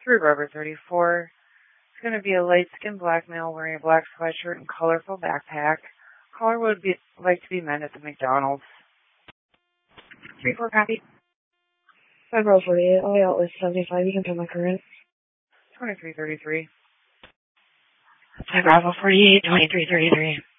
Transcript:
3 Rubber 34. It's going to be a light-skinned black male wearing a black sweatshirt and colorful backpack. Caller would like to be met at the McDonald's. 3-4 copy. 5 Row 48, all out with 75. You can put my current. 2333. 5 Bravo 48, 2333.